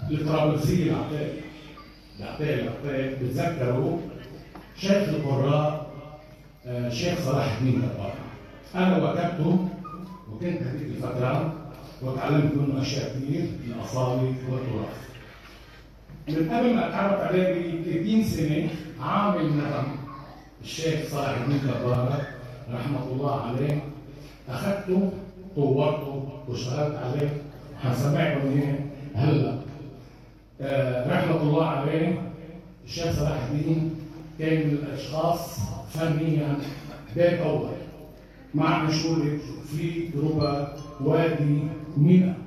الطرابلسية العتال بتذكروا شيخ القراء شيخ صلاح الدين كبار. أنا واجهته وكنت هذيك الفترة وتعلمت منه أشياء كثير في الأصالة والتراث. من قبل ما أتعرف عليه ب 30 سنة عامل نغم الشيخ صلاح الدين كبار رحمة الله عليه، أخذته طورته واشتغلت عليه وحنسمعكم إياه هلا. رحمة الله عليه الشيخ صلاح الدين كان من الأشخاص فنيا باب أول مع مشهورة في ربا وادي منى.